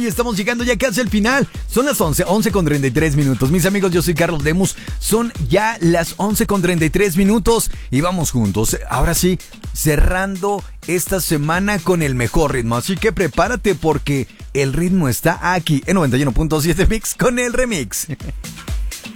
y estamos llegando ya casi al final. Son las 11 con 33 minutos. Mis amigos, yo soy Carlos Lemus. Son ya las 11 con 33 minutos y vamos juntos. Ahora sí, cerrando esta semana con el mejor ritmo. Así que prepárate porque el ritmo está aquí en 91.7 Mix con el remix.